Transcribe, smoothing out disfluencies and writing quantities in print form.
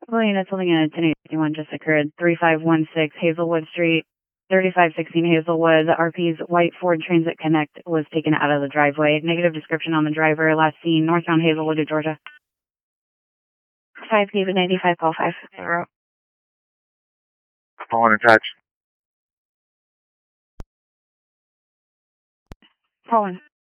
William, that's something in a 1081 just occurred. 3516 Hazelwood Street, 3516 Hazelwood. The RP's white Ford Transit Connect was taken out of the driveway. Negative description on the driver. Last seen northbound Hazelwood to Georgia. 5 David 95, call 50. Phone attached. Colin.